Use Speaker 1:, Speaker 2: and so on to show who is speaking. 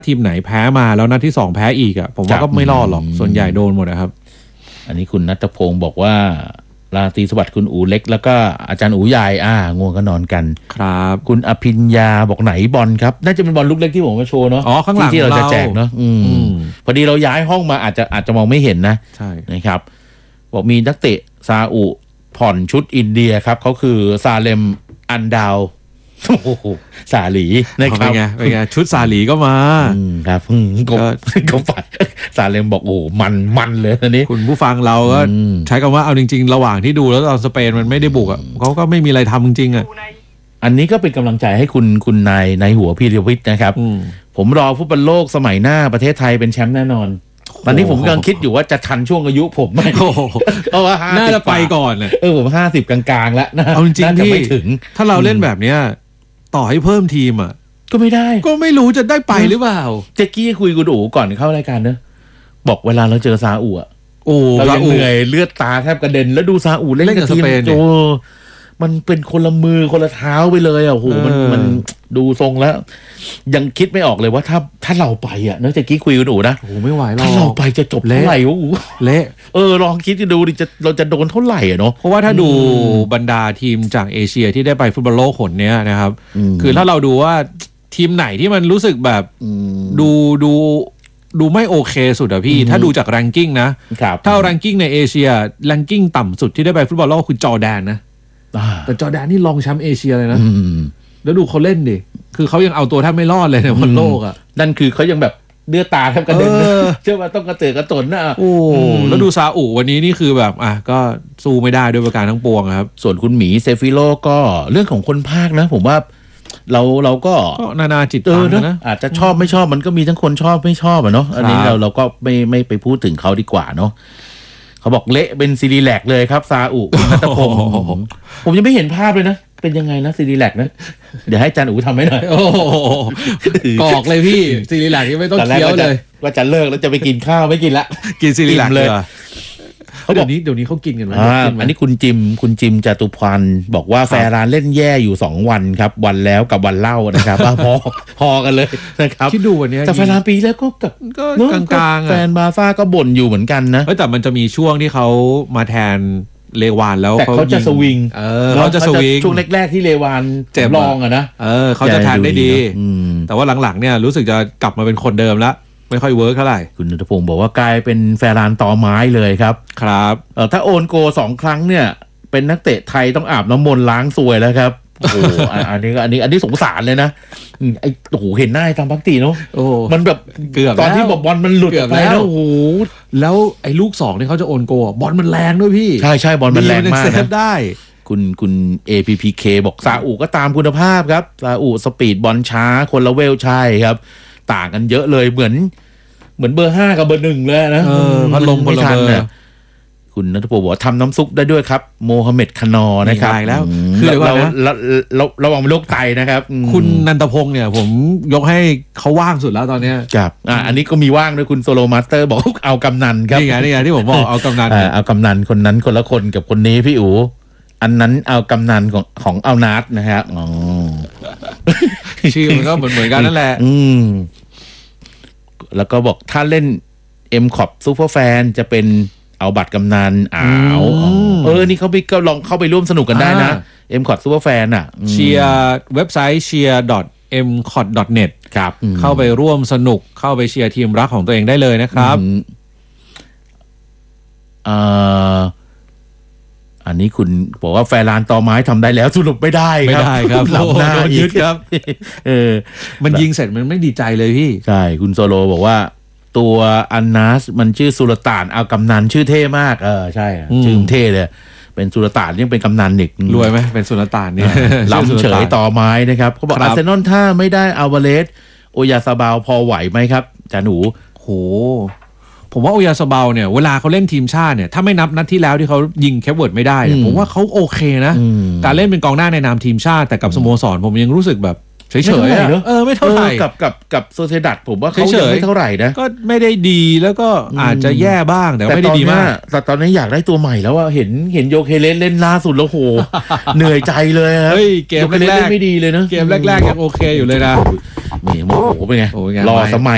Speaker 1: ทีมไหนแพ้มาแล้วนัดที่2แพ้อีกอ่ะผมว่าก็ไม่รอดหรอกส่วนใหญ่โดนหมดนะครับ
Speaker 2: อันนี้คุณณัฐพงศ์บอกว่าราตรีสวัสดิ์คุณอูเล็กแล้วก็อาจารย์อูใหญ่ง่วงก็นอนกัน
Speaker 1: ครับ
Speaker 2: คุณอภิญญาบอกไหนบอลครับน่าจะเป็นบอลลูกเล็กที่ผมมาโชว์เนาะ
Speaker 1: ข้างหลัง
Speaker 2: ที่เราจะแจกเนาะพอดีเราย้ายห้องมาอาจจะมองไม่เห็นนะ
Speaker 1: ใช่
Speaker 2: นะครับบอกมีนักเตะซาอุผ่อนชุดอินเดียครับเขาคือซาเลมอันดาวโอ้โหสาลีนะครับ
Speaker 1: เป็นไงชุดสาลีก็มา
Speaker 2: ครับก็ฝ่ายสาเลมบอกโอ้มันเลยอันนี้
Speaker 1: คุณผู้ฟังเราก็ใช้คำว่าเอาจริงๆระหว่างที่ดูแล้วตอนสเปนมันไม่ได้บุกอ่ะเขาก็ไม่มีอะไรทำจริงๆอ่ะ
Speaker 2: อันนี้ก็เป็นกำลังใจให้คุณนายหัวพีรวิทย์นะครับผมรอฟุตบอลโลกสมัยหน้าประเทศไทยเป็นแชมป์แน่นอนตอนนี้ผมกำลังคิดอยู่ว่าจะทันช่วงอายุผมไหมเพราะว่า
Speaker 1: น่าจะไปก่อนเลย
Speaker 2: ผม50กลางๆแล้วนะ
Speaker 1: เอาจริงๆพี่
Speaker 2: ถึง
Speaker 1: ถ้าเราเล่นแบบเนี้ยต่อให้เพิ่มทีมอ่ะ
Speaker 2: ก็ไม่ได้
Speaker 1: ก็ไม่รู้จะได้ไปหรือเปล่า
Speaker 2: เจ๊กี้คุยกับอู๋ก่อนเข้ารายการเนอะบอกเวลาเราเจอซาอุอ่ะเราเหนื่อยเลือดตาแทบกระเด็นแล้วดูซาอุเล่นกับสเปนมันเป็นคนละมือคนละเท้าไปเลยอ่ะโหมันดูทรงแล้วยังคิดไม่ออกเลยว่าถ้าเราไปอ่ะเนอะเจ๊กี้คุยกับอู๋นะ
Speaker 1: โอ้ไม่ไหวหรอก
Speaker 2: ถ้าเราไปจะจบเท่าไหร่วะอู๋
Speaker 1: เละ
Speaker 2: ลองคิดดูดิเราจะโดนเท่าไหร่อ่ะเนาะ
Speaker 1: เพราะว่าถ้าดูบรรดาทีมจากเอเชียที่ได้ไปฟุตบอลโลกหนเนี้ยนะครับคือถ้าเราดูว่าทีมไหนที่มันรู้สึกแบบดูไม่โอเคสุดอะพี่ถ้าดูจากแรงกิ้งนะถ้าแรงกิ้งในเอเชียแรงกิ้งต่ำสุดที่ได้ไปฟุตบอลโลกคือจอร์แดนนะแต่จอร์แดนนี่รองแชมป์เอเชียเลยนะแล้วดูเขาเล่นดิคือเขายังเอาตัวแทบไม่รอดเลยในบอลโลกอะ
Speaker 2: นั่นคือเขายังแบบเลือดตาแทบกระเด็นเชื่อว่าต้องกระเตือกกระตนนะ
Speaker 1: แล้วดูซาอุวันนี้นี่คือแบบก็สู้ไม่ได้ด้วยประการทั้งปวงครับ
Speaker 2: ส่วนคุณหมีเซฟิโลก็เรื่องของคนภาคนะผมว่าเราก็
Speaker 1: นานาจิตตังนะ
Speaker 2: อาจจะชอบไม่ชอบมันก็มีทั้งคนชอบไม่ชอบอะเนาะอันนี้เราก็ไม่ไปพูดถึงเขาดีกว่าเนาะเขาบอกเละเป็นซีรีแลกเลยครับซาอุคุณณัฐพงศ์ผมยังไม่เห็นภาพเลยนะเป็นยังไงนะซีรีแลกนะเดี๋ยวให้จันอู๋ทำให้หน่อย
Speaker 1: กอกเลยพี่ซีรีแลกที่ไม่ต้องเคี้ยวเลย
Speaker 2: ว่าจะเลิกแล้วจะไปกินข้าวไม่กินละ
Speaker 1: กินซีรีแลกเลยเขาบอกเดี๋ยวนี้เขากินกันไหม
Speaker 2: อันนี้คุณจิมจตุพันธ์บอกว่าแฟรานเล่นแย่อยู่2วันครับวันแล้วกับวันเล่านะครับพอกันเลยนะครับ
Speaker 1: คิดดูวันนี้
Speaker 2: แต่แฟรานปีแล้วก็
Speaker 1: กลางๆ
Speaker 2: แฟนบาซ่าก็บ่นอยู่เหมือนกันนะ
Speaker 1: แต่มันจะมีช่วงที่เขามาแทนเลวานแล้ว
Speaker 2: แต่เขาจะสวิง
Speaker 1: เขาจะสวิง
Speaker 2: ช่วงแรกๆที่เลวานเจ็บลองอะนะ
Speaker 1: เขาจะแทนได้ดีแต่ว่าหลังๆเนี่ยรู้สึกจะกลับมาเป็นคนเดิมแล้วไม่ค่อยเวิร์กเท่าไหร่
Speaker 2: คุณณัฐพงศ์บอกว่ากลายเป็นแฟรานต่อไม้เลยครับถ้าโอนโก2 ครั้งเนี่ยเป็นนักเตะไทยต้องอาบน้ำมนต์ล้างซวยแล้วครับโอ้โหอันนี้สงสารเลยนะโอ้โหเห็นหน้าทำพักตีเนาะมันแบบ
Speaker 1: เกือบ
Speaker 2: ตอนที่บอลมันหลุดไปแล้วโอ้โห
Speaker 1: แล้วไอ้ลูก2ที่เขาจะโอนโกบอลมันแรงด้วยพี่
Speaker 2: ใช่บอลมันแรงมากนะ
Speaker 1: ได้
Speaker 2: คุณ APPK บอกซาอุก็ตามคุณภาพครับซาอุสปีดบอลช้าคนละเวลใช่ครับต่างกันเยอะเลยเหมือนเบอร์5กับเบอร์1เลยนะ
Speaker 1: พัดลมคนละเบอร์
Speaker 2: คุณณัฐพงศ์บอกทำน้ำซุปได้ด้วยครับโมฮัมเหม็ดคานอนะครับ
Speaker 1: แล้วคือ
Speaker 2: เราระวังโรคไตนะครับ
Speaker 1: คุณนันทพงศ์เนี่ยผมยกให้เขาว่างสุดแล้วตอนนี้
Speaker 2: ครับอันนี้ก็มีว่างด้วยคุณโซโลมาสเตอร์บอกเอากำนันครับ
Speaker 1: นี่ไงที่ผมบอกเอากำนัน
Speaker 2: เอากำนันคนนั้นคนละคนกับคนนี้พี่อู๋อันนั้นเอากำนันของเอานัดนะครับ
Speaker 1: ชื่อมันก็เหมือนกันนั่นแหละ
Speaker 2: แล้วก็บอกถ้าเล่น M-COP ซูเปอร์แฟนจะเป็นเอาบัตรกำนันนี่เขาก็ลองเข้าไปร่วมสนุกกันได้นะ M-COP ซูเปอร์แฟน
Speaker 1: เชียร์เว็บไซต์ cheer.mcot.net
Speaker 2: ครับ
Speaker 1: เข้าไปร่วมสนุกเข้าไปเชียร์ทีมรักของตัวเองได้เลยนะครับ
Speaker 2: อันนี้คุณบอกว่าแฟรานต่อไม้ทำได้แล้วสรุปไม่ได้
Speaker 1: ครับหลับหน้ายึดครับมันยิงเสร็จมันไม่ดีใจเลยพี่
Speaker 2: ใช่คุณโซโลบอกว่าตัวอันนัสมันชื่อสุลต่านเอากำนันชื่อเท่มากใช่ชื่อเท่เลยเป็นสุลต่านยังเป็นกำนันอีก
Speaker 1: รวยไหมเป็นสุลต่านเนี่ย
Speaker 2: ล้ำเฉยต่อไม้นะครับเขาบอกอาร์เซนอลถ้าไม่ได้อัลวาเรสโอยาซาบาวพอไหวไหมครับจาหนู
Speaker 1: โหผมว่าโอยาซาบาวเนี่ยเวลาเขาเล่นทีมชาติเนี่ยถ้าไม่นับนัดที่แล้วที่เขายิงแคปเวิร์ดไม่ได้ผมว่าเขาโอเคนะการเล่นเป็นกองหน้าในนามทีมชาติแต่กับสโมสรผมยังรู้สึกแบบเฉยๆไม่เท่าไหร่
Speaker 2: กับโซเซดัตผมว่าเขายังไม่เท่าไหร่นะ
Speaker 1: ก็ไม่ได้ดีแล้วก็อาจจะแย่บ้างแต่ไม่ได้ดีมาก
Speaker 2: แต่ตอนนี้อยากได้ตัวใหม่แล้วว่าเห็นโยเคเลสเล่นล่าสุดแล้วโหเหนื่อยใจเลยครับ
Speaker 1: เกมแรก
Speaker 2: ไม่ดีเลยนะ
Speaker 1: เกมแรกยังโอเคอยู่เลยนะ
Speaker 2: นี่โมโหเป็นไงรอสมัย